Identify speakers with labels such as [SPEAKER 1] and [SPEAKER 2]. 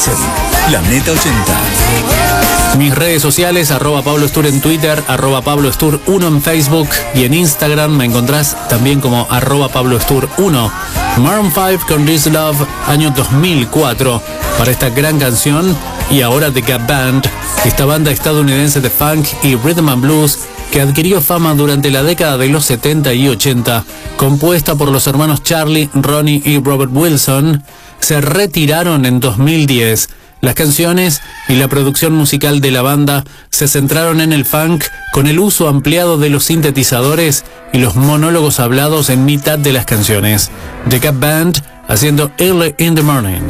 [SPEAKER 1] Planeta 80.
[SPEAKER 2] Mis redes sociales, @Pablo Stur en Twitter, @Pablo Stur 1 en Facebook y en Instagram me encontrás también como @Pablo Stur 1. Maroon 5 con This Love, año 2004, para esta gran canción. Y ahora The Gap Band, esta banda estadounidense de funk y rhythm and blues que adquirió fama durante la década de los 70 y 80, compuesta por los hermanos Charlie, Ronnie y Robert Wilson, se retiraron en 2010. Las canciones y la producción musical de la banda se centraron en el funk con el uso ampliado de los sintetizadores y los monólogos hablados en mitad de las canciones. The Gap Band haciendo Early in the Morning.